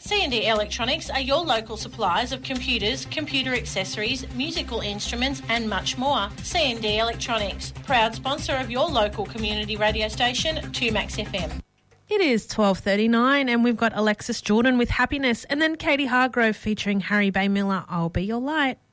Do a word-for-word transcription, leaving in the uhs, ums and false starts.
C and D Electronics are your local suppliers of computers, computer accessories, musical instruments and much more. C and D Electronics, proud sponsor of your local community radio station, two Max F M. It is twelve thirty-nine and we've got Alexis Jordan with Happiness and then Katie Hargrove featuring Harry Bay Miller, I'll Be Your Light.